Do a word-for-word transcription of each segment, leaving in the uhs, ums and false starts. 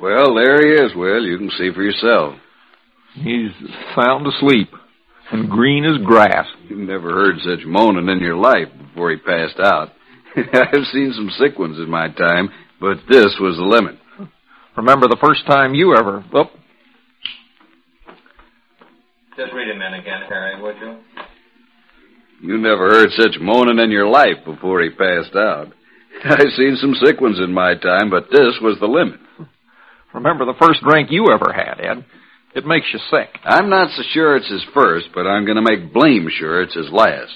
Well, there he is, Will. You can see for yourself. He's sound asleep and green as grass. You've never heard such moaning in your life before he passed out. I've seen some sick ones in my time, but this was the limit. Remember the first time you ever... Oh. Just read him in again, Harry, would you? You never heard such moaning in your life before he passed out. I've seen some sick ones in my time, but this was the limit. Remember the first drink you ever had, Ed? It makes you sick. I'm not so sure it's his first, but I'm going to make blame sure it's his last.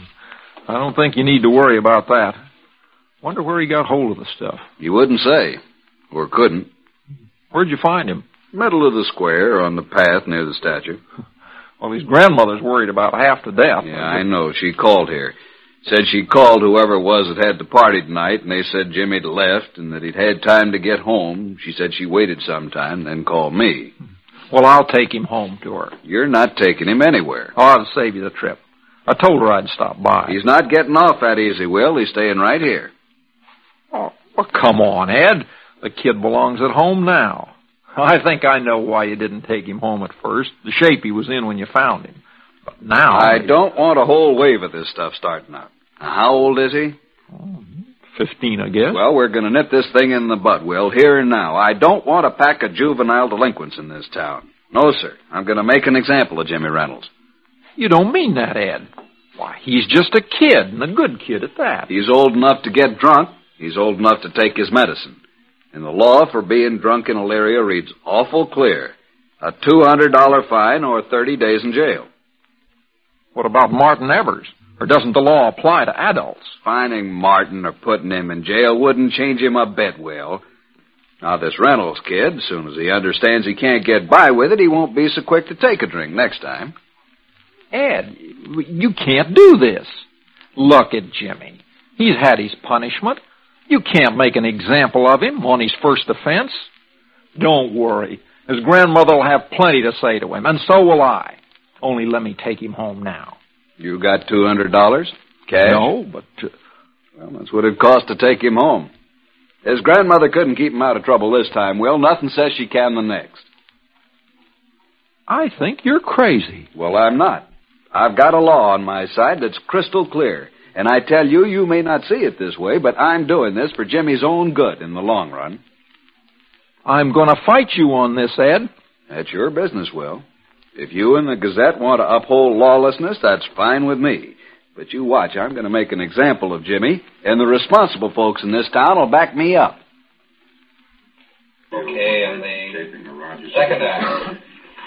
I don't think you need to worry about that. Wonder where he got hold of the stuff. You wouldn't say, or couldn't. Where'd you find him? Middle of the square, on the path near the statue. Well, his grandmother's worried about half to death. Yeah, I know. She called here. Said she called whoever it was that had the party tonight, and they said Jimmy'd left and that he'd had time to get home. She said she waited some time, then called me. Well, I'll take him home to her. You're not taking him anywhere. Oh, I'll save you the trip. I told her I'd stop by. He's not getting off that easy, Will. He's staying right here. Oh, well, come on, Ed. The kid belongs at home now. I think I know why you didn't take him home at first, the shape he was in when you found him. But now... I don't want a whole wave of this stuff starting up. Now, how old is he? Oh, Fifteen, I guess. Well, we're going to nip this thing in the bud, Will, here and now. I don't want a pack of juvenile delinquents in this town. No, sir. I'm going to make an example of Jimmy Reynolds. You don't mean that, Ed. Why, he's just a kid, and a good kid at that. He's old enough to get drunk. He's old enough to take his medicine. And the law for being drunk in Elyria reads awful clear. A two hundred dollars fine or thirty days in jail. What about Martin Evers? Or doesn't the law apply to adults? Fining Martin or putting him in jail wouldn't change him a bit, Will. Now, this Reynolds kid, as soon as he understands he can't get by with it, he won't be so quick to take a drink next time. Ed, you can't do this. Look at Jimmy. He's had his punishment. You can't make an example of him on his first offense. Don't worry. His grandmother will have plenty to say to him, and so will I. Only let me take him home now. You got two hundred dollars? Cash? No, but... Uh... Well, that's what it'd cost to take him home. His grandmother couldn't keep him out of trouble this time, Will. Nothing says she can the next. I think you're crazy. Well, I'm not. I've got a law on my side that's crystal clear. And I tell you, you may not see it this way, but I'm doing this for Jimmy's own good in the long run. I'm going to fight you on this, Ed. That's your business, Will. If you and the Gazette want to uphold lawlessness, that's fine with me. But you watch, I'm going to make an example of Jimmy, and the responsible folks in this town will back me up. Okay, and the second act.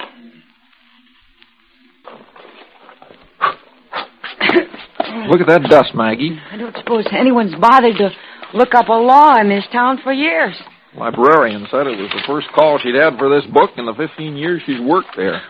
Look at that dust, Maggie. I don't suppose anyone's bothered to look up a law in this town for years. Librarian said it was the first call she'd had for this book in the fifteen years she's worked there.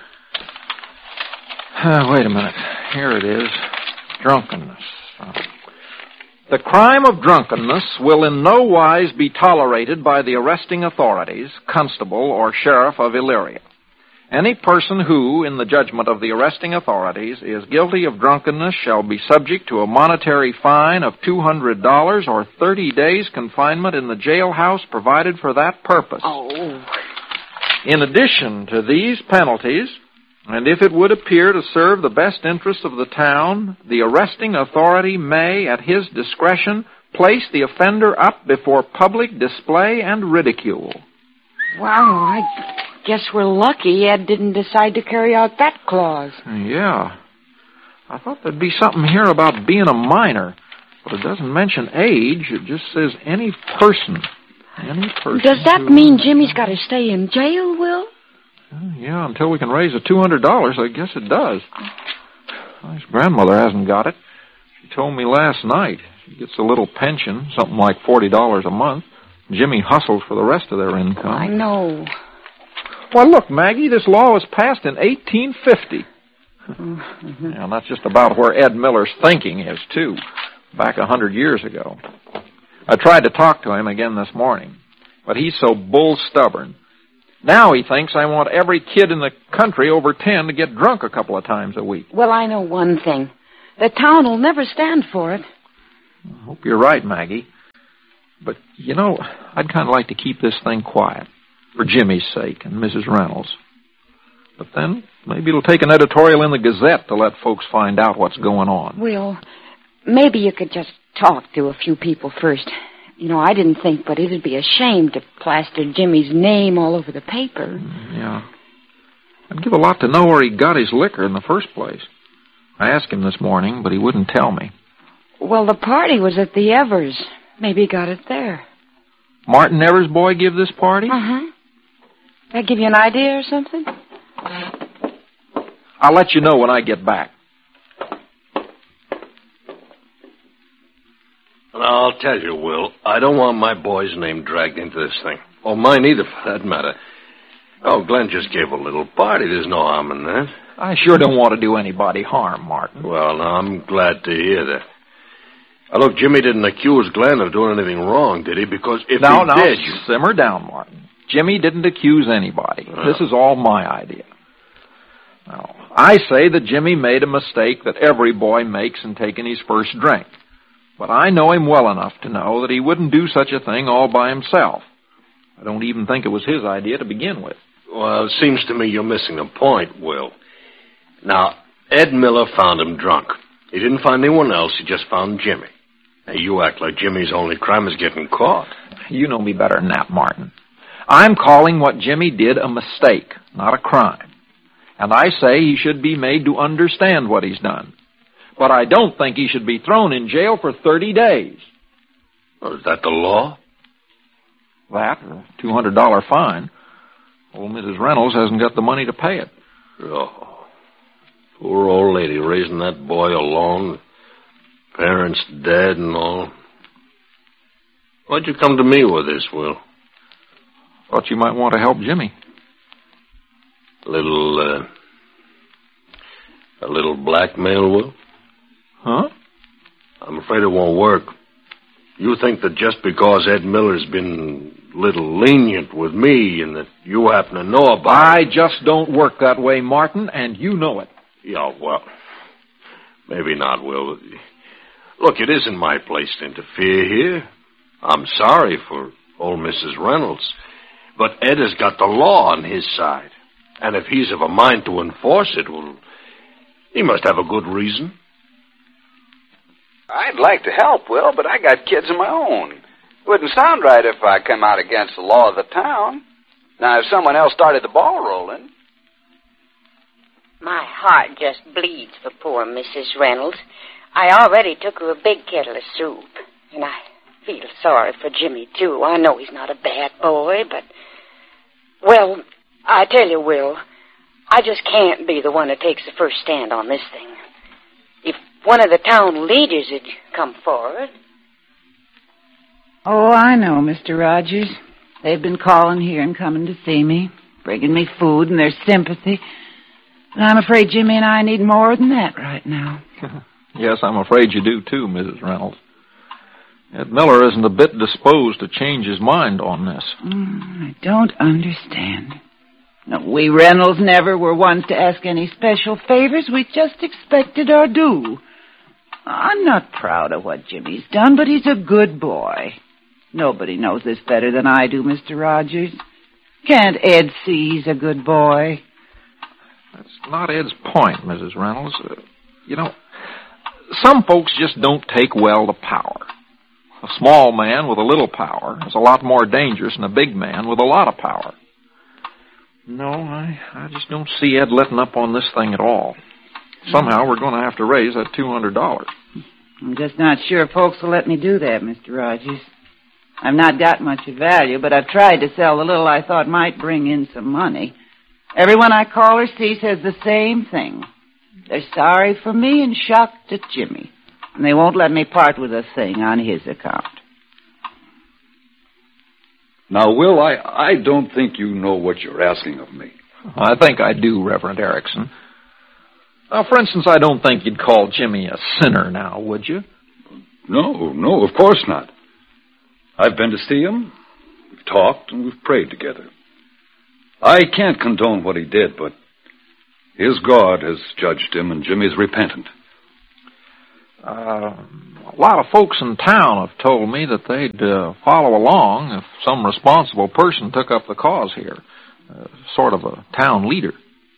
Uh, wait a minute. Here it is. Drunkenness. Uh, the crime of drunkenness will in no wise be tolerated by the arresting authorities, constable, or sheriff of Elyria. Any person who, in the judgment of the arresting authorities, is guilty of drunkenness shall be subject to a monetary fine of two hundred dollars or thirty days confinement in the jailhouse provided for that purpose. Oh. In addition to these penalties, and if it would appear to serve the best interests of the town, the arresting authority may, at his discretion, place the offender up before public display and ridicule. Wow, I guess we're lucky Ed didn't decide to carry out that clause. Yeah. I thought there'd be something here about being a minor, but it doesn't mention age. It just says any person. Any person. Does that who... mean Jimmy's got to stay in jail, Will? Uh, yeah, until we can raise the two hundred dollars, I guess it does. Well, his grandmother hasn't got it. She told me last night. She gets a little pension, something like forty dollars a month. Jimmy hustles for the rest of their income. I know. Well, look, Maggie, this law was passed in eighteen fifty. Mm-hmm. Yeah, and that's just about where Ed Miller's thinking is, too, back a hundred years ago. I tried to talk to him again this morning, but he's so bull-stubborn. Now he thinks I want every kid in the country over ten to get drunk a couple of times a week. Well, I know one thing. The town will never stand for it. I hope you're right, Maggie. But, you know, I'd kind of like to keep this thing quiet. for Jimmy's sake and Missus Reynolds. But then maybe it'll take an editorial in the Gazette to let folks find out what's going on. Will, maybe you could just talk to a few people first. You know, I didn't think, but it'd be a shame to plaster Jimmy's name all over the paper. Yeah. I'd give a lot to know where he got his liquor in the first place. I asked him this morning, but he wouldn't tell me. Well, the party was at the Evers. Maybe he got it there. Martin Evers' boy give this party? Uh-huh. That give you an idea or something? I'll let you know when I get back. I'll tell you, Will, I don't want my boy's name dragged into this thing. Or mine either, for that matter. Oh, Glenn just gave a little party. There's no harm in that. I sure don't want to do anybody harm, Martin. Well, now, I'm glad to hear that. Now, look, Jimmy didn't accuse Glenn of doing anything wrong, did he? Because if no, he no, did... You... simmer down, Martin. Jimmy didn't accuse anybody. Oh. This is all my idea. Now, I say that Jimmy made a mistake that every boy makes in taking his first drink. But I know him well enough to know that he wouldn't do such a thing all by himself. I don't even think it was his idea to begin with. Well, it seems to me you're missing the point, Will. Now, Ed Miller found him drunk. He didn't find anyone else. He just found Jimmy. Now, you act like Jimmy's only crime is getting caught. You know me better than that, Martin. I'm calling what Jimmy did a mistake, not a crime. And I say he should be made to understand what he's done. But I don't think he should be thrown in jail for thirty days. Oh, is that the law? That, or a two hundred dollars fine. Old Missus Reynolds hasn't got the money to pay it. Oh, poor old lady raising that boy alone. Parents dead and all. Why'd you come to me with this, Will? Thought you might want to help Jimmy. A little, uh, a little blackmail, Will? Huh? I'm afraid it won't work. You think that just because Ed Miller's been a little lenient with me and that you happen to know about I it... I just don't work that way, Martin, and you know it. Yeah, well, maybe not, Will. Look, it isn't my place to interfere here. I'm sorry for old Missus Reynolds. But Ed has got the law on his side. And if he's of a mind to enforce it, well, he must have a good reason. I'd like to help, Will, but I got kids of my own. It wouldn't sound right if I come out against the law of the town. Now, if someone else started the ball rolling... My heart just bleeds for poor Missus Reynolds. I already took her a big kettle of soup. And I feel sorry for Jimmy, too. I know he's not a bad boy, but... Well, I tell you, Will, I just can't be the one that takes the first stand on this thing. If one of the town leaders had come forward... Oh, I know, Mister Rogers. They've been calling here and coming to see me, bringing me food and their sympathy. But I'm afraid Jimmy and I need more than that right now. Yes, I'm afraid you do, too, Missus Reynolds. Ed Miller isn't a bit disposed to change his mind on this. Mm, I don't understand. No, we Reynolds never were ones to ask any special favors. We just expected our due. I'm not proud of what Jimmy's done, but he's a good boy. Nobody knows this better than I do, Mister Rogers. Can't Ed see he's a good boy? That's not Ed's point, Missus Reynolds. Uh, you know, some folks just don't take well to power. A small man with a little power is a lot more dangerous than a big man with a lot of power. No, I, I just don't see Ed letting up on this thing at all. Somehow we're going to have to raise that two hundred dollars. I'm just not sure folks will let me do that, Mister Rogers. I've not got much of value, but I've tried to sell the little I thought might bring in some money. Everyone I call or see says the same thing. They're sorry for me and shocked at Jimmy. And they won't let me part with a thing on his account. Now, Will, I, I don't think you know what you're asking of me. I think I do, Reverend Erickson. Now, for instance, I don't think you'd call Jimmy a sinner now, would you? No, no, of course not. I've been to see him, we've talked, and we've prayed together. I can't condone what he did, but his God has judged him, and Jimmy's repentant. Uh, a lot of folks in town have told me that they'd uh, follow along if some responsible person took up the cause here. Uh, sort of a town leader.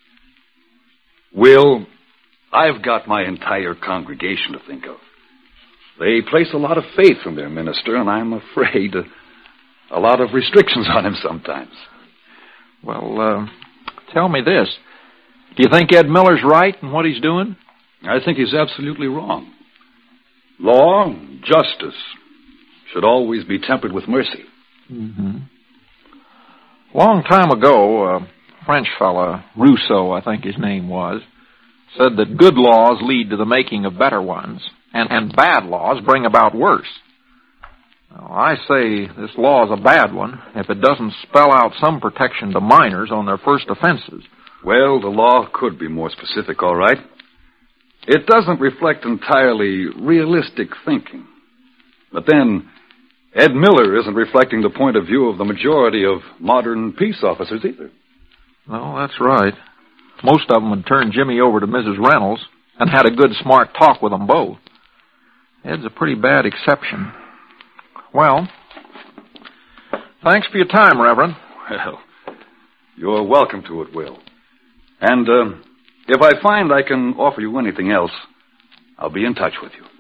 Will, I've got my entire congregation to think of. They place a lot of faith in their minister, and I'm afraid a, a lot of restrictions on him sometimes. Well, uh, tell me this. Do you think Ed Miller's right in what he's doing? I think he's absolutely wrong. Law, justice, should always be tempered with mercy. Mm-hmm. Long time ago, a French fella, Rousseau, I think his name was, said that good laws lead to the making of better ones, and, and bad laws bring about worse. Now, I say this law is a bad one if it doesn't spell out some protection to minors on their first offenses. Well, the law could be more specific, all right. It doesn't reflect entirely realistic thinking. But then, Ed Miller isn't reflecting the point of view of the majority of modern peace officers either. No, that's right. Most of them had turned Jimmy over to Missus Reynolds and had a good, smart talk with them both. Ed's a pretty bad exception. Well, thanks for your time, Reverend. Well, you're welcome to it, Will. And uh, if I find I can offer you anything else, I'll be in touch with you.